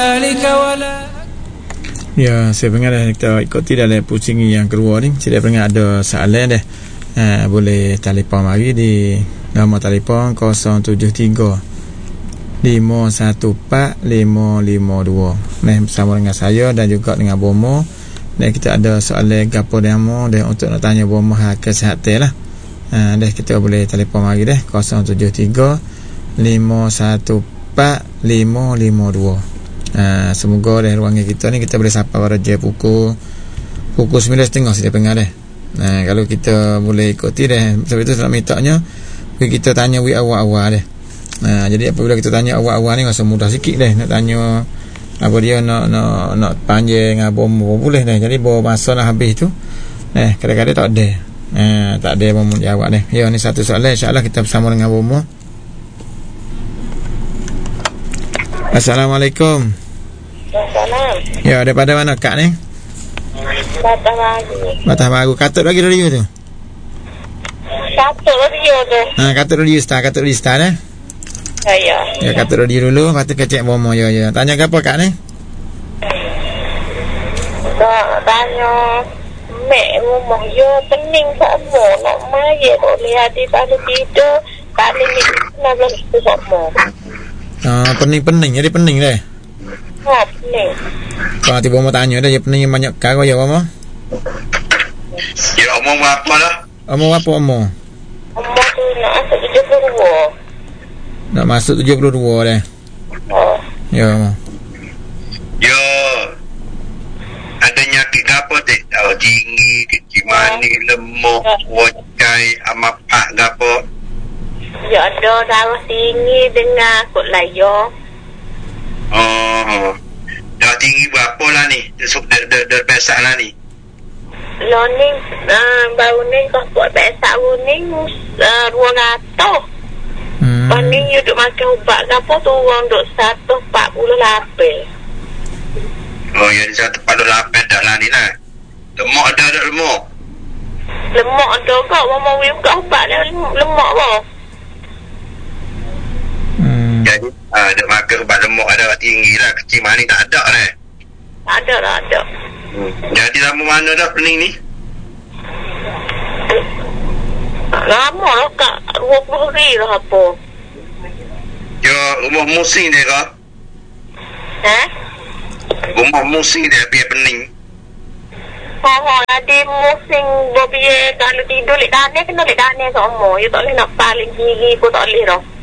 Ya, saya dengar dah kita ikuti dalam pusing yang kedua ni. Saya dengar ada soalan dah. Boleh telefon mari di nombor telefon 073 514 552. Nah, bersama dengan saya dan juga dengan Bomo. Dan kita ada soalan gapo demo dan untuk nak tanya Bomo hak kesihatan lah. Dah kita boleh telefon mari dah 073 514 552. Semoga dari ruangan kita ni kita boleh sapa pada jam pukul 9.30 saya dengar dah. Kalau kita boleh ikuti dah. Sebab itu saya nak mintanya kita tanya awal-awal dah. Jadi apabila kita tanya awal-awal ni rasa mudah sikit dah nak tanya apa dia nak panjang apa boleh dah. Jadi bawa masa nak habis tu kadang-kadang tak ada. Tak ada Bomo jawab dah. Ya, ni satu soalan, insya-Allah kita bersama dengan Bomo. Assalamualaikum. Assalamualaikum. Ya, daripada mana Kak ni? Batah Baru. Katut lagi radio tu. Katut radio tu. Katut radio star dah. Ya. Ya, katut radio dulu, lepas tu kecek Bomo ya. Tanya apa Kak ni? Tanya mek rumah yo pening sama nak mai tak lihat di tadi tidur tadi ni 16 sama. Pening jadi pening dah. Pening. Kalau tiba Bomo tanya dah dia pening banyak karo ya Bomo. Ya omong apa lah? Omong apa omong? Omong tu nak masuk 72. Nak masuk 72 dah. Ya Bomo. Ya. Ada nyakit apa tak? Tinggi, kecil mani, lemuk, wajai, amapak gapo? Ya ada darah tinggi dengan kot layo. Darah tinggi berapa lah ni? Dah pesak lah ni. Lo ni baru ni kau buat pesak ni 200. Paling you duk makan ubat gapo tu orang duk 148. Yang 148 dah lah ni lah. Lemak dah ada lemak. Lemak ada kau mama we buka ubat lemak apa? Jadi ada makan ubat lemak ada tinggi lah. Kecil manis tak ada lah. Tak ada. Jadi lama mana dah pening ni? Lama lah kak 20 hari lah apa. Ya rumah musing dia kah? Rumah musing dia biar pening. Ada musim biar kalau tidur lek dane kena lek dane semua. You tak boleh nak paling kiri pun tak boleh dah.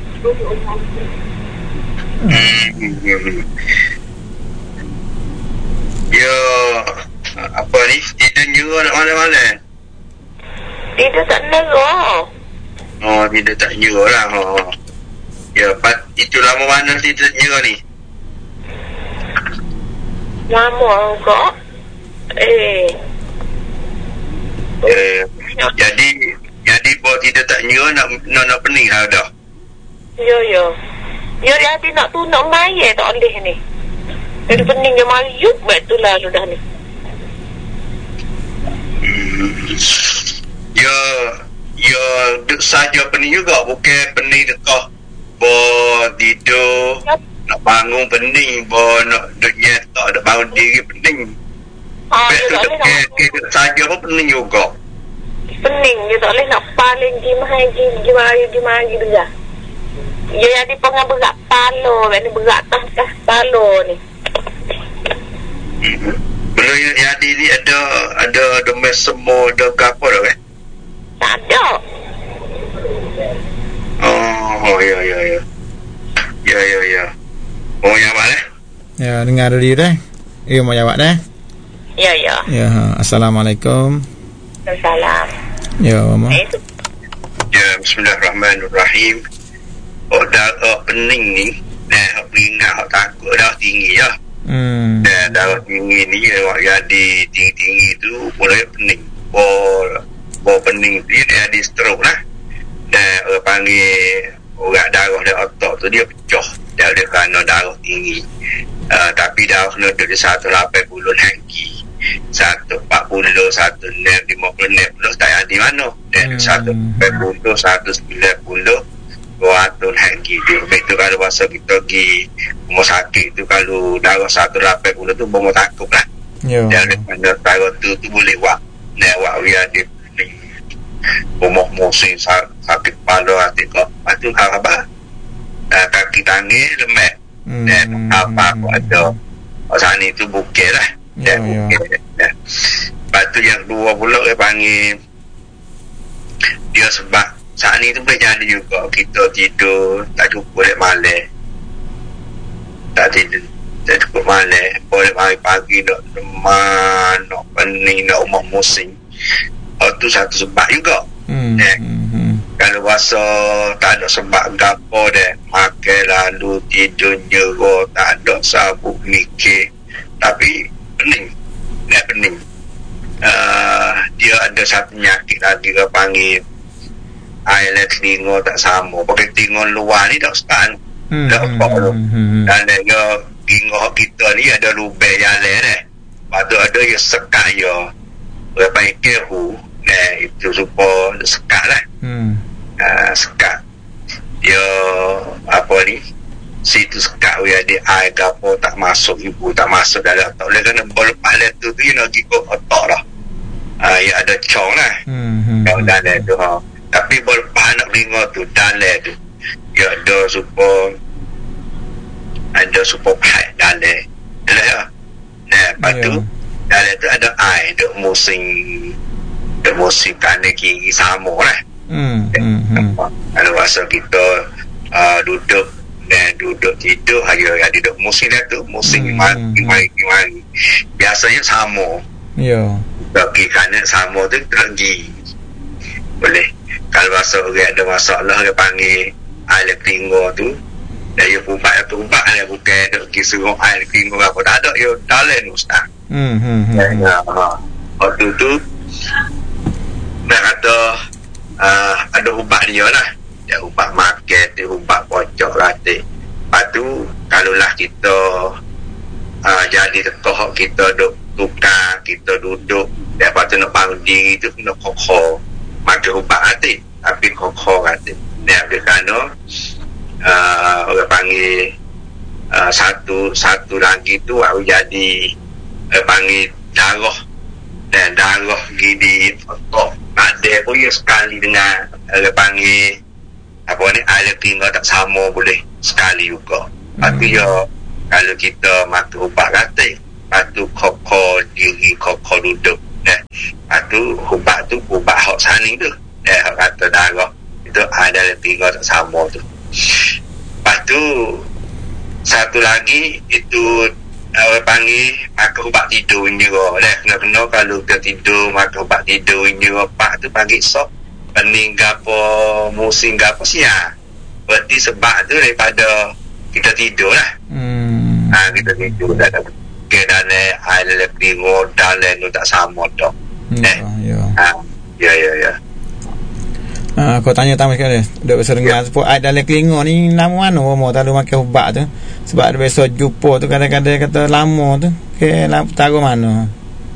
Ya apa ni? Tidur juga nak mana-mana? Tidur tak nerah. Tidur tak nyerah lah. Ya, itu lama mana tidur nyerah ni? Lama kok. Jadi bawa tidur tak nyerah nak pening lah dah. Ya. Ya hati nak tu nak main tak boleh ni. Jadi pening je mayuk betul lalu dah ni. Ya duk saja pening juga, bukan pening dekat bawa tidur. Nak bangun pening, nak duduknya tak ada bangun diri pening. Betul dekat saja pun pening juga. Pening je tak boleh nak paling gimana berat. Ya jadi pengen berat palo, ni berat tas palo ni. Belum jadi ni ada demes semua ada gapo dah kan? Tak ada. Ya. Mau jawab dah? Ya, dengar dulu dah. Ya, mau jawab dah? Ya. Ya, Assalamualaikum. Assalam. Ya, Mama. Ya, bismillahirrahmanirrahim. Darah pening ni, ingat takut dah tinggi lah. Darah tinggi ni jadi tinggi tu mulai pening. Bol pening tu dia jadi stroke lah. Dan orang panggil urat darah dari otak tu dia pecah. Dia kerana darah tinggi. Tapi darah kena duduk 180 lagi. 140, 150 tak ada di mana. Dan 140, 190 atur lagi tu. Betul kalau masa kita pergi rumah sakit tu, kalau darah 180 tu bomo takut lah. Dan darah tu boleh wak biar dia bomo musim sakit kepala hati kau. Itu apa? Kaki tangan lemak. Dan apa-apa ada sana itu bukit lah. Lepas tu yang dua pula dia panggil dia sebab saat ni tu boleh jadi juga kita tidur tak cukup malam, tak tidur tak cukup malam, boleh pagi nak demam, nak pening, nak umah musim. Tu satu sebab juga. Kalau rasa tak ada sebab gapo deh, makan lalu tidur nyerah, tak ada sabuk mikir, tapi pening. Dia ada satu penyakit lagi dia panggil air telinga tak sama. Pakai telinga luar ni tak setan. Tak apa tu. Dan dia telinga kita ni ada lubang jalan deh. Lepas tu ada yang sekat ya. Dia panggil kehu. Itu supaya sekat lah. Sekat. Dia apa ni? Situ sekat dia ada air gapo tak masuk, ibu tak masuk dalam otak. Oleh kerana berlepas tu dia nak pergi ke otak lah. Ya ada cong lah. Kalau dalam tu tapi berlepas nak ringa tu dalam tu ya ada super pahat dalam. Lepas tu dalam tu ada air, ada musim kanan kiri sama lah. Kalau rasa kita duduk tidur hari duduk musim dah tu, musim mari biasanya sama. Kaki kanan sama tu tergi boleh. Kalau rasa orang ada masalah dia panggil air telinga tu, dia ubat dia bukan nak pergi suruh air telinga apa tak ada, dia dalam ustaz. Waktu tu dia kata ada ubat dia lah, dia ubat makan, dia ubat pocok ratik. Lepas tu kalau lah kita jadi tekah kita duduk tukar, kita duduk, lepas tu nak bangun diri tu nak kokoh makan ubat hati, tapi kokoh hati. Dia kerana orang panggil satu lagi tu aku jadi panggil darah, dan darah gigi otak ada pun ya sekali dengan orang panggil apa ni air telinga tak sama boleh sekali juga. Lepas ya kalau kita makan ubat hati, lepas tu kokoh diri, kokoh duduk. Lepas tu ubat hak saning tu hak kata darah itu ada telinga tak sama tu. Lepas tu satu lagi itu orang panggil makan ubat tidur nyerah. Kena kalau kita tidur makan ubat tidur nyerah pak tu pagi esok pening gapo musim gapo siang. Berarti sebab tu daripada kita tidur lah. Kita tidur dalam dalam air telinga dalam tu tak sama dah. Ya. Kau tanya tamu sekali duk serengat sebab air dalam telinga ni lama mana mau tak ada makan ubat tu. Sebab ada besok jumpa tu kadang-kadang kata lama tu ke taruh mana.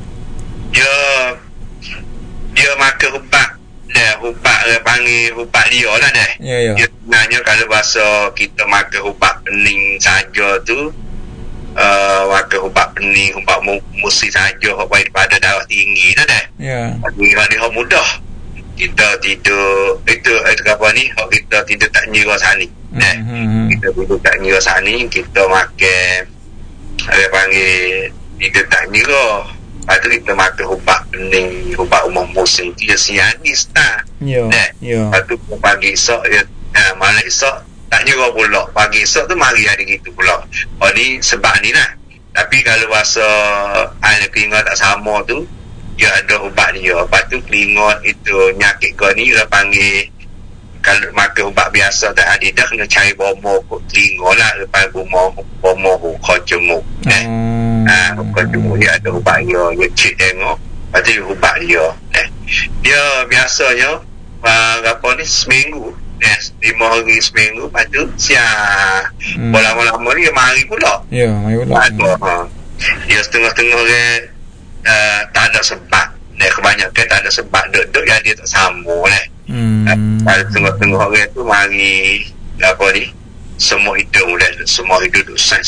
Dia makan ubat. Ubat panggil ubat dia lah dah. Dia sebenarnya kalau bahasa kita makan ubat pening saja tu makan ubat pening, ubat musim saja daripada darah tinggi lah dah. Ni hak mudah kita tidur itu apa ni, hak kita tidur tak nyerah sani. Kita tidur tak nyerah sani, kita makan ada panggil tidur tak nyerah. Lepas tu kita makan ubat pening, ubat umum musim dia sianis tak. Lepas tu pagi esok malam esok tak nyerah pula. Pagi esok tu mari ada gitu pula. Ni sebab ni lah. Tapi kalau rasa air telinga tak sama tu, dia ada ubat dia. Lepas tu telinga itu nyakit kau ni dia panggil, kalau makan ubat biasa tak ada dah kena cari bomo ke telinga lah. Lepas bomo kau jemuk. Kau jemuk dia ada ubat dia. Dia cik tengok. Lepas tu ubat dia. Dia biasanya apa ni seminggu. 5 hari seminggu. Lepas tu siap lama-lama ni dia mari pula. Mari pula. Dia setengah-setengah dia tak ada sebab. Kebanyakan tak ada sebab duduk yang dia tak sama. Kalau tengah-tengah orang tu mari apa ni semua hidung dah, semua hidung tu sai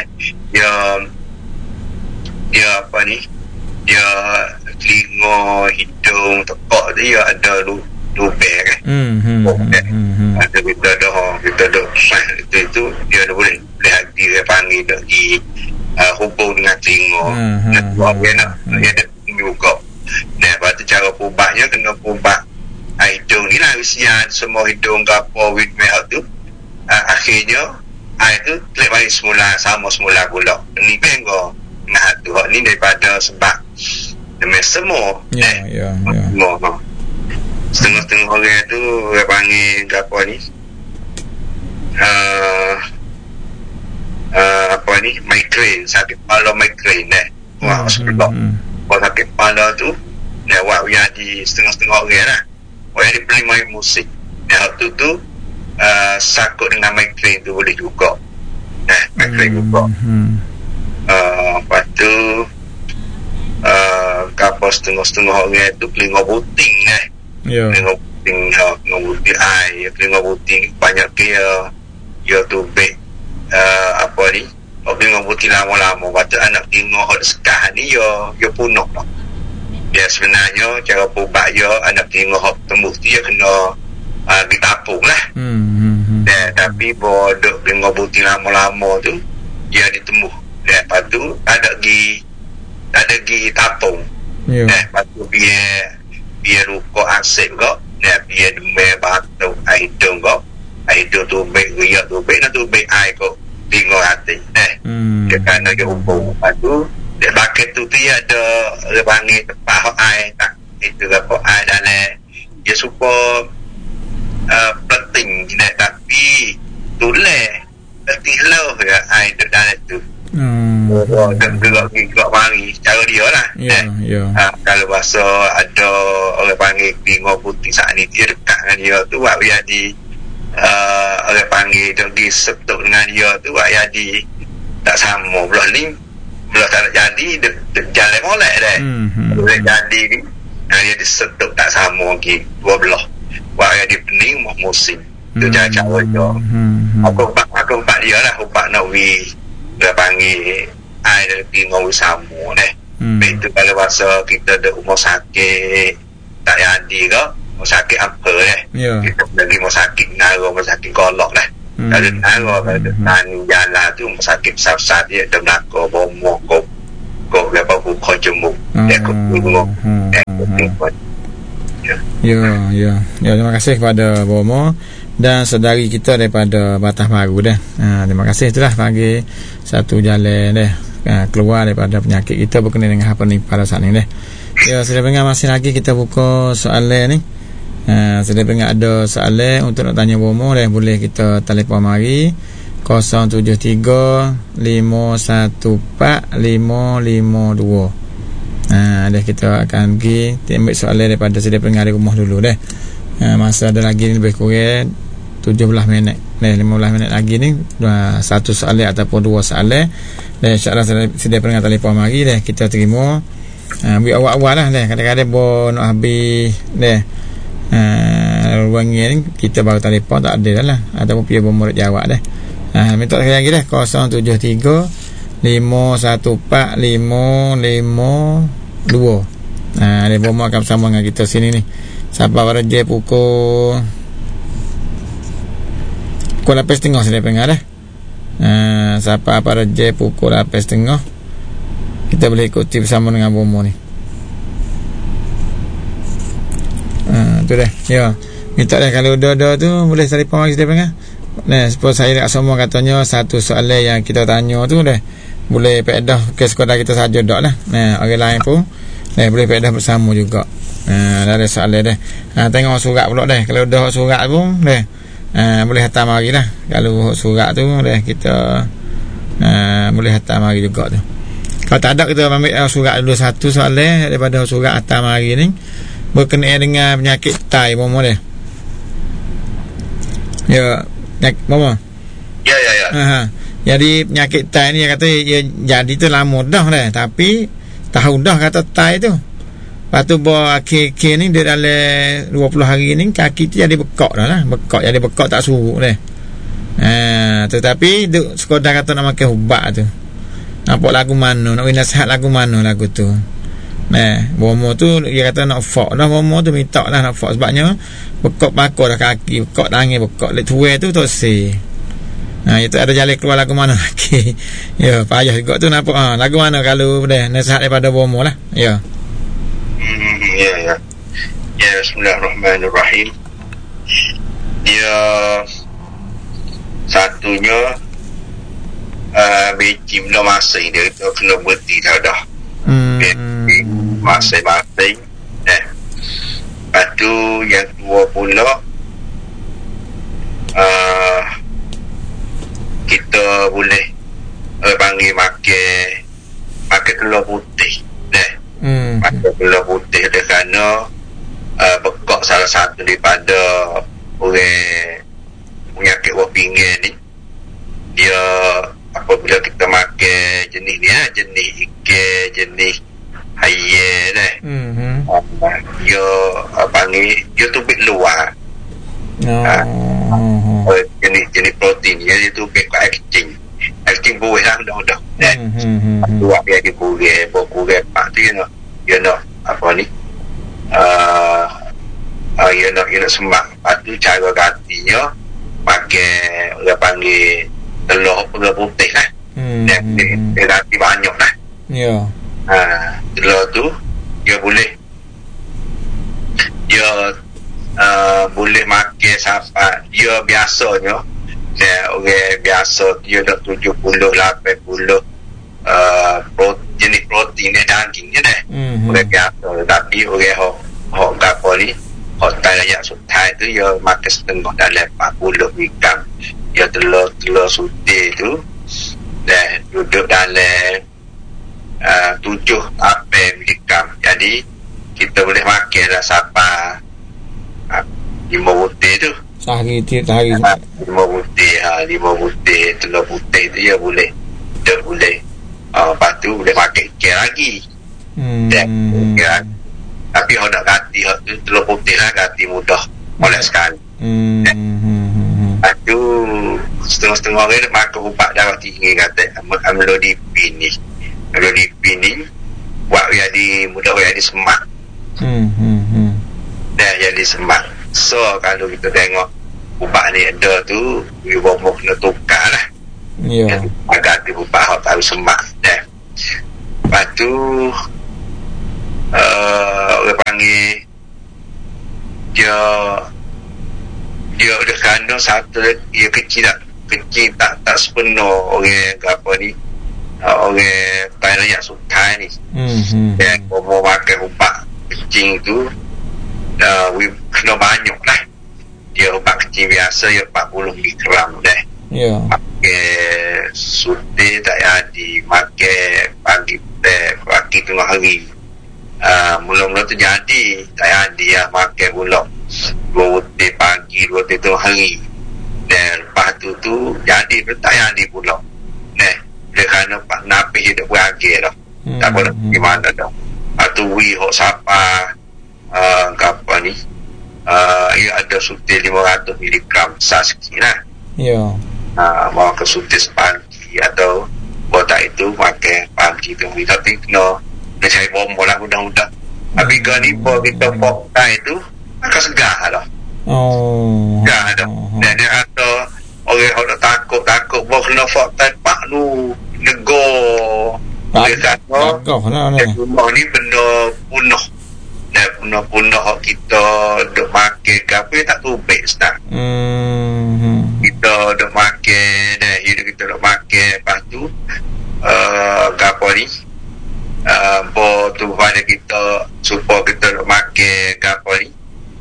dia apa ni, dia telinga, hidung, tekak dia ada lubang kan. Ada kita dah sai itu dia boleh dia panggil dia hubung dengan telinga. Dia ada juga. Nah, lepas tu cara pubatnya kena pubat hidung ni lah, usian semua hidung ke apa with mel tu, akhirnya air tu telik balik sama semula pula. Ni bengok nah tu ni daripada sebab demi semua setengah orang tu dia panggil apa ni apa ni migraine, sakit kepala migraine sebab sakit kepala tu yang di setengah orang lah yang di pelimai musik tu sakut dengan migraine tu boleh juga migraine juga. Lepas tu kapal setengah orang tu kelinga buting kelinga buting air, kelinga buting banyak dia tu baik apa ni kelinga buting lama-lama. Lepas tu anak kelinga hot sekah ni dia punuk lah. Dia sebenarnya cara pubat dia anak kelinga hot tembus dia kena ditapung lah. Tapi bodoh kelinga buting lama-lama tu dia ditembus. Lepas tu ada gi tapung. Lepas tu biar rukuk asyik kok. Biar demai batuk hidung kok. Hidung tu baik, riak tu baik, nak tu baik air kok. Tengok hati. Dia kena dia hubung. Lepas tu dia pakai tu dia ada dia panggil tempat air tak. Itu apa air dalam. Dia suka penting. Tapi tulis penting lah air dalam tu. Dan gerak mari cara dia lah. Kalau bahasa ada orang panggil kelinga putih saat ni dia dekat dengan dia tu buat jadi orang panggil dia setuk dengan dia tu buat jadi tak sama belah ni belah tak jadi dia jalan molek dah boleh jadi ni dia disetuk tak sama lagi dua belah buat jadi pening musim tu cara dia. Aku ubat dia lah, ubat nak dia panggil air dari tinggal sama itu kalau bahasa kita ada rumah sakit tak jadi ke rumah sakit apa kita pergi rumah sakit nara, rumah sakit golok kalau nara kalau jalan tu rumah sakit besar-besar dia ada belakang bomo kok berapa buka jemuk terima kasih kepada Bomo dan saudari kita daripada Batas Baru dah. Terima kasih itulah bagi satu jalan dah keluar daripada penyakit kita berkenaan dengan apa ni pada saat ni dah. Ya, sudah dengar masih lagi kita buka soalan ni. Sudah dengar ada soalan untuk nak tanya Bomo dah, boleh kita telefon mari 073 514 552. Dah kita akan pergi ambil soalan daripada sedia pendengar di rumah dulu dah. Masa ada lagi ni lebih kurang 17 minit 15 minit lagi ni satu soalan ataupun dua soalan dan insyaAllah sedia pendengar telefon mari dah kita terima ambil awal-awal lah dah. Kadang-kadang nak habis dah ruangnya ni kita baru telefon tak ada lah ataupun pihak bermurid jawab dah. Minta sekali lagi dah 073 514 552. Dia Bomo akan bersama dengan kita sini ni sampai pada je pukul 8.30 saya dengar dah. Sampai pada je pukul 8.30 kita boleh ikuti bersama dengan Bomo ni. Tu dah. Ya. Minta dah kalau dah tu boleh telefon lagi saya dengar. Sebab saya dekat semua katanya satu soalan yang kita tanya tu dah boleh pedah ke sekadar kita saja dak lah. Orang lain pun boleh pedah bersama juga. Dah ada soalan dah. Tengok surat pula dah. Kalau dah surat pun dah boleh hantar mari lah. Kalau surat tu dah kita boleh hantar mari juga tu. Kalau tak ada kita ambil surat dulu satu soalan daripada surat hantar mari ni berkenaan dengan penyakit tai Bomo dah. Ya, Bomo. Ya. Jadi penyakit tai ni kata dia jadi tu lama dah tapi tahu dah kata tai tu. Lepas tu akhir-akhir ni dia dalam 20 hari ni kaki tu jadi bekak dah lah. Bekak jadi bekak tak surut dah. Tetapi sekadar kata nak makan ubat tu. Nampak lagu mana, nak nasihat lagu mana lagu tu. Bomo tu dia kata nak fok dah, bomo tu minta lah nak fok sebabnya bekok bakar dah kaki, bekok tangan, bekok lek tuai tu si. Itu ada jalan keluar lagu mana lagi. Ya, payah juga tu nampak. Lagu mana kalau dah nasihat daripada bomo lah. Ya. Ya. Ya, bismillahirrahmanirrahim. Dia satunya beci belum masing dia kena berhenti dah. Masing-masing. Lepas tu yang dua pula kita boleh panggil makan telur putih. Makan telur putih kerana bekak salah satu daripada penyakit buah pinggan ni. Dia apabila kita makan jenis ni jenis ikan, jenis air dia panggil dia tubik luar. Jenis protein dia tubik kat air kecing buih lah dah luar dia dibuih buih pak tu dia nak apa ni dia nak semak. Lepas tu cara gantinya pakai dia panggil telur putih lah. Dia ganti banyak lah. Telur tu dia boleh makan sampai dia biasanya orang biasa dia dah 70-80 jenis protein ni dagingnya dah. Orang biasa, tapi orang hok gapo ni hok layak sutai tu dia makan setengah dalam 40 gram. Dia telur suti tu dah duduk dalam 7 miligram. Jadi kita boleh makan lah sampai 5 butir tu sehari tiap hari. 5 butir telur putih tu dia boleh lepas tu boleh makan ikan lagi. Tapi orang nak ganti telur putih lah, ganti mudah oleh sekali. Lepas tu setengah-setengah orang nak makan ubat darah tinggi kata amlodipin ni buat jadi mudah jadi semak. Dah jadi semak. So kalau kita tengok ubat ni ada tu kita kena tukar lah. Agar dia ubat tahu semak dah. Lepas tu orang panggil dia ada kandung satu dia kecil tak sepenuh orang apa ni orang banyak suka ni. Dan mau makan ubat kecil tu kena banyak lah. Dia ubat kecil biasa dia 40 miligram dah. Makan suti tak jadi, makan pagi tengah hari. Mula-mula tu jadi tak jadi makan pula 2 butir pagi 2 butir tengah hari. Dan lepas tu jadi tak jadi pula. Dia kerana napis dia tak beragih dah. Tak boleh gimana dah. Lepas tu hok siapa apa ni ia ada suti 500 miligram besar sikit lah. Mau ke suti sepagi atau botak itu pakai pagi tu tapi kena cari bom lah mudah-mudah. Tapi kan ni kita pokok itu akan segar lah. Segar dah. Dan dia kata orang yang takut bawa kena fakta pak lu nego. Dia kata rumah ni benda punah. Dan punah kita duk makan kape tak tubik setang. Kita duk makan kita duk makan. Lepas tu kape ni tu pada kita supaya kita duk makan kape ni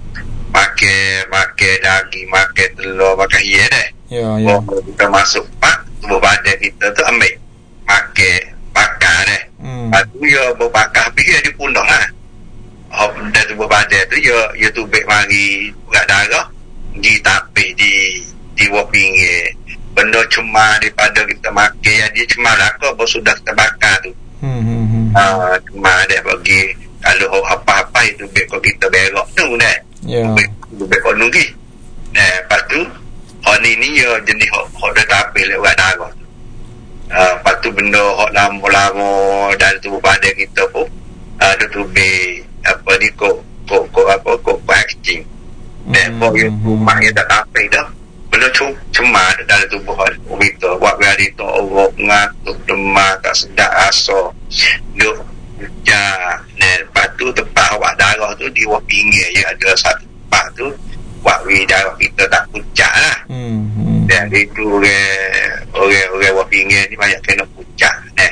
makan daging, makan telur, makan hias dah. Kita masuk pak tubuh badan kita tu ambil makan bakar dah. Lepas tu dia berbakar habis dia dipunah lah. Dan tubuh badan tu dia tubik mari berat darah pergi tapis di buah pinggir. Benda cuma daripada kita makan yang dia cuma lah kau sudah terbakar tu. Cuma dia bagi kalau apa-apa itu tubik kau kita berok tu dah. Tubik kau nunggi. Lepas tu ni ya jenis hok dah tapis lewat darah. Lepas tu benda hok lama-lama dalam tubuh badan kita pun ada tubuh apa ni kok acting. Dan boleh rumah yang tak tapis dah. Benda cemar dalam tubuh kita. Buat hari tu orang ngatuk, demam, tak sedap rasa. Duk hujan. Lepas tu tempat awak darah tu di bawah pinggir je ada satu tempat tu. Buat darah kita tak pucat lah. Dan itu orang bawah pinggir ni banyak kena pucat.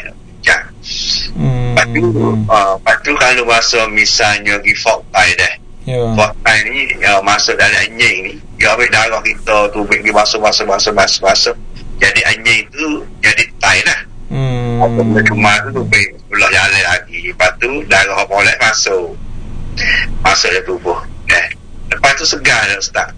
Lepas tu kalau masa misalnya pergi forktai dah. Forktai ni masuk dalam anjing ni. Dia ambil darah kita tu pergi masuk. Jadi anjing tu jadi tai lah. Cuma tu pergi pulang jalan lagi. Lepas tu darah boleh masuk dalam tubuh. Lepas tu segar dah Ustaz.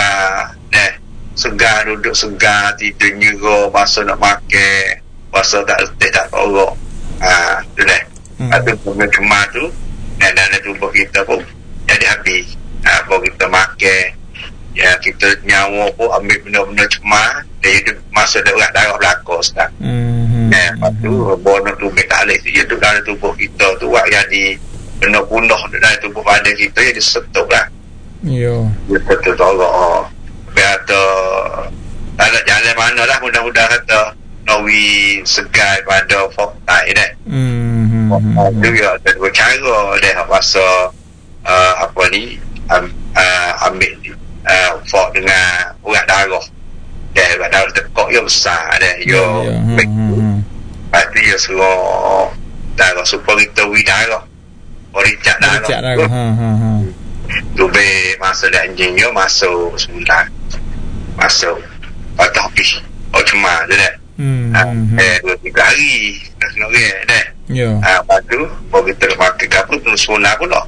Segar duduk segar, tidur nyerah, masa nak makan, masa tak letih tak torok. Tu dah. Lepas tu cuma tu dan dalam tubuh kita pun jadi habis. Baru kita makan, ya kita nyawa pun ambil benda-benda cemar, dia hidup masa darah belakang Ustaz. Lepas tu bono tubuh tak boleh dia duduk dalam tubuh kita tu buat jadi benda punah dalam tubuh badan kita jadi setuk lah. Dia betul tolak. Biar tak ada jalan mana lah, mudah-mudahan kata Nawi segar pada forktai dah. Itu ya ada dua cara dah masa apa ni ambil fork dengan urat darah. Urat darah tekok yang besar dah. Lepas tu dia suruh darah supaya kita wui darah. Pericak darah. Tubik masuk dan anjingnya masuk semula. Masuk patah habis. Cuma tu dah. 2-3 hari dah kena orang dah. Lepas tu baru kita makan kapur tu semula pula.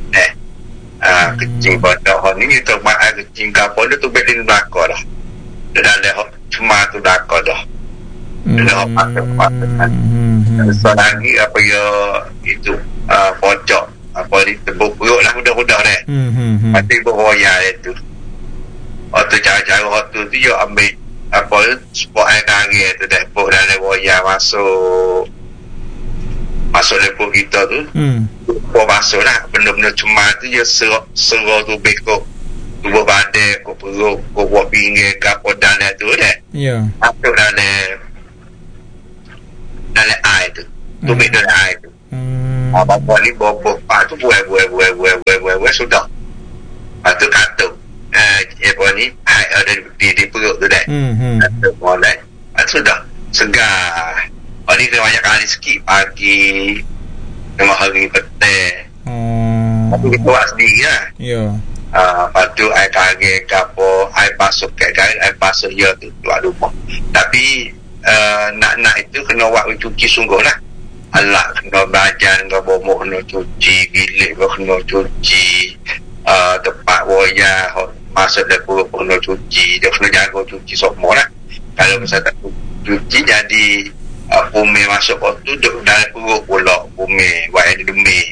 Kecing pada orang ni kita makan kecing kapur dia tubik di belakang dah. Dia dah cuma tu belakang dah. Dia dah patah. So lagi apa ya itu pocok apa ni tebuk perut lah mudah-mudah dah. Mati berhoya itu. Waktu cara-cara waktu tu dia ambil apa spot air kari tu dah pok dalam hoya masuk lepuk kita tu. Pok masuk lah benda-benda cuma tu dia serah tu bekok tubuh badan kok perut kok buat pinggir kapal dalam tu dah. Masuk dalam air tu. Tubik dalam air tu. Bapa ni bobok pak tu buai sudah. Lepas tu katuk apa ni ada di perut tu dah. Katuk mulai. Lepas tu dah segar. Ni dia banyak kali sikit pagi tengah hari petang. Tapi kita buat sendiri lah. Lepas tu air kari kapal air basuh air basuh ya tu buat rumah. Tapi nak itu kena buat cuci sungguh lah. Alat kena belajar, kena bomok, kena cuci bilik, kena cuci tempat wayar masuk dalam perut kena cuci. Dia kena jaga cuci semua lah. Kalau misalnya tak cuci jadi pumih masuk tu duduk dalam perut pula pumih buat yang demi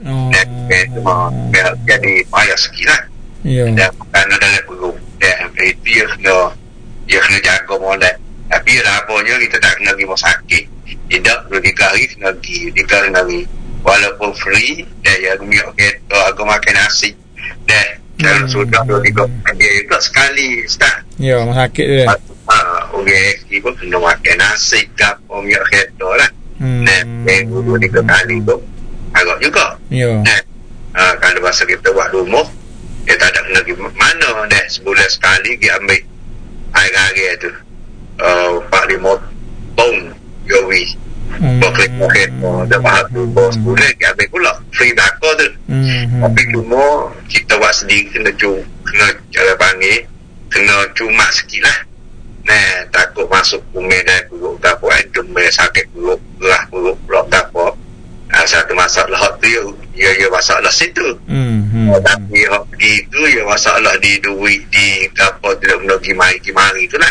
jadi payah sikit lah. Dan kerana dalam perut itu dia kena jaga molek. Tapi rapanya kita tak kena pergi sakit. Tidak, 2-3 hari kena pergi. Walaupun free, dia minyak kereta, aku makan nasi. Dan sudah 2-3 hari juga sekali, Ustaz. Sakit dia. Orang pun kena makan nasi, kapal minyak kereta lah. Dan 2-3 kali tu, agak juga. Kalau masa kita buat rumah, dia tak ada kena pergi mana. Sebulan sekali, dia ambil air-air tu. 4-5 ton Yowi Pokret dah bahas tu bos boleh dia ambil pula free bakar tu. Tapi cuma kita buat sendiri kena cara panggil kena cuma sikit lah. Takut masuk kumir dan perut kapal demam sakit perut gerah perut pula kapal. Satu masalah tu ya masalah situ. Tapi pergi tu ya masalah di duit di kapal tidak kena pergi tu lah.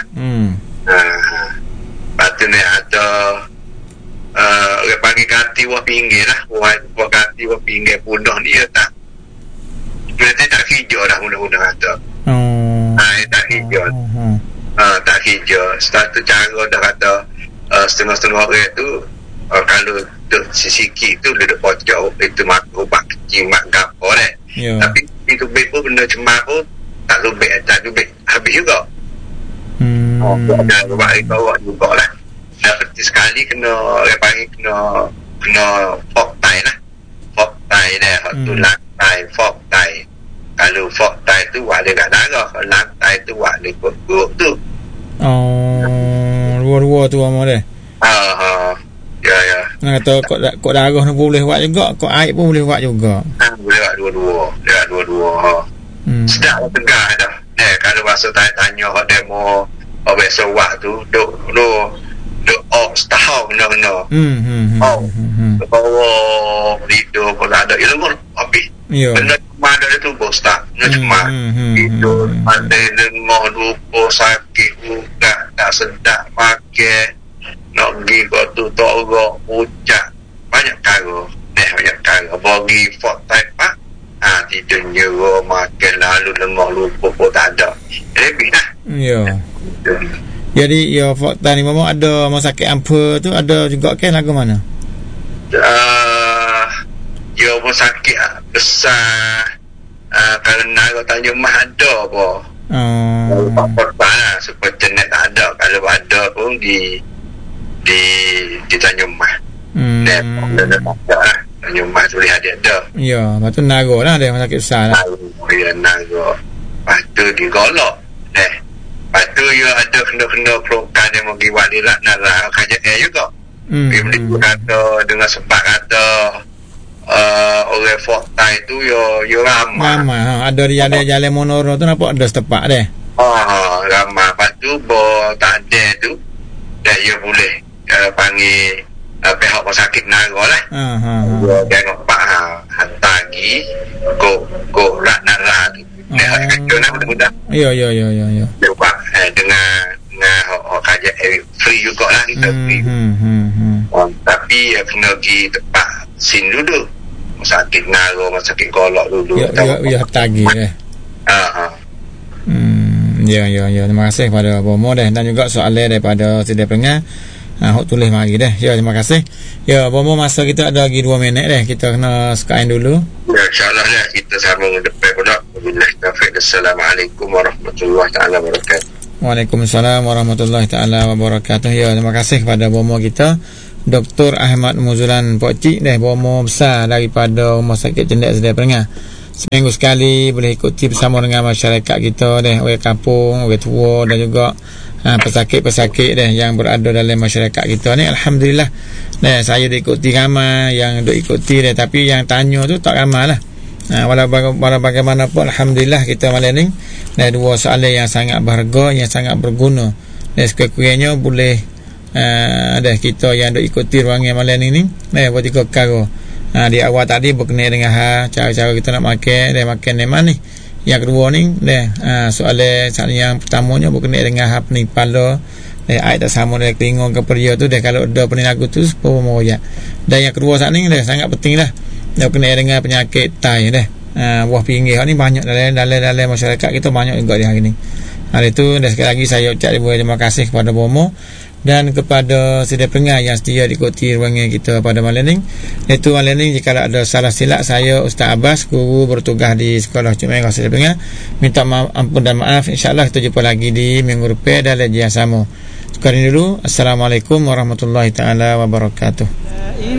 Lepas tu ni ada orang panggil kati wah pinggir lah. Wah kati wah pinggir punah ni ya tak berarti tak hijau dah mudah-mudahan ada. Tak hijau tak kerja. Satu cara dah kata setengah-setengah orang tu kalau sikit tu dia pocok itu mak ubat kecil mak gapo tapi itu pun benda cemar pun tak lebih habis juga. Ada ubat itu juga lah. Seperti sekali kena orang panggil kena fork tie lah. Fork tie dah tu lantai fork tie. Kalau fork tie tu buat dia kat darah, kalau lantai tu buat dia guruk tu. Dua-dua tu amal dia. Ya. Nak kata kok darah ni boleh buat juga, kok air pun boleh buat juga. Boleh buat dua-dua. Sedap tegah dah. Kalau masa tanya hak demo biasa buat tu duk setahun kena. Bawa video pun tak ada. Itu pun habis. Benda cemar dia tu bos tak. Benda cemar. Itu pandai dengar lupa sakit juga. Tak sedap makan. Nak pergi kau tu torok pucat. Banyak cara. Banyak cara. Bagi fort type pak. Tidur nyerah makan lalu dengar lupa pun tak ada. Lebih lah. Ya. Jadi ya fakta ni memang ada sakit ampa tu ada juga kan lagu mana? Ya pun sakit besar kerana kalau tanya mah ada apa. Korban lah supaya jenis tak ada. Kalau ada pun di tanya mah. Dia tak ada. Tanya mah tu boleh ada. Ya, lepas tu nago lah dia sakit besar lah. Ya nago. Lepas tu digolok. Lepas tu ya ada kena program yang pergi walirat narah kajian juga. Dia kata dengan sebab kata orang Fortai tu ya ramah. Ada di jalan Monoro tu nampak ada setepak dia. Ramah. Lepas tu tak ada tu dan dia boleh panggil pihak pesakit naga lah. Dia nampak hantar lagi kok rak narah tu. Dia kata nak mudah. Ya. Dia buat dengan kajian free juga lah kita free. Tapi kena pergi tempat sin dulu. Sakit naro, sakit kolok dulu. Ya tagih Ya. Terima kasih kepada Bomo dan juga soalan daripada Sidai Perengah. Hok tulis mari dah. Ya, terima kasih. Ya, Bomo masa kita ada lagi 2 minit dah. Kita kena sekain dulu. Ya, insya-Allah ya kita sambung depan pula. Wabillahi taufiq. Assalamualaikum warahmatullahi taala wabarakatuh. Waalaikumsalam warahmatullahi taala wabarakatuh. Ya, terima kasih kepada Bomo kita Dr. Ahmad Muzulan Pokcik dah Bomo besar daripada Rumah Sakit Cendak Sidai Perengah. Seminggu sekali boleh ikuti bersama dengan masyarakat kita dah, orang kampung, orang tua dan juga pesakit-pesakit dah yang berada dalam masyarakat kita ni. Alhamdulillah dah saya diikuti ramai yang duk ikuti dah, tapi yang tanya tu tak ramai lah. Walau bagaimanapun alhamdulillah kita malam ni dah 2 soalan yang sangat berharga, yang sangat berguna. Dan sekurang-kurangnya boleh dah kita yang duk ikuti ruangan malam ni buat 3 perkara. Di awal tadi berkenaan dengan cara-cara kita nak makan di mana ni. Yang kedua ni soalan yang pertamanya berkenaan dengan penimpala air tak sama dari kelingung ke peria tu kalau ada pening lagu tu sepuluh moyak. Dan yang kedua saat ni sangat penting lah berkenaan dengan penyakit tai buah pinggir ni banyak dalam masyarakat kita, banyak juga di hari ni. Hal itu dan sekali lagi saya ucap terima kasih kepada Bomo dan kepada Sidai Perengah yang setia diikuti ruangan kita pada malam ni. Itu malam ni jika ada salah silap, saya Ustaz Abbas, guru bertugas di Sekolah Cik Merah Sidai Perengah, minta ampun dan maaf. InsyaAllah kita jumpa lagi di minggu depan dalam yang sama. Sekarang dulu, Assalamualaikum warahmatullahi taala wabarakatuh.